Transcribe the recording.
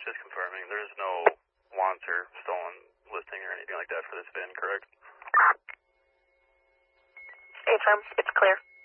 Just confirming, there's no wants or stolen listing or anything like that for this VIN, correct? Affirm, it's clear.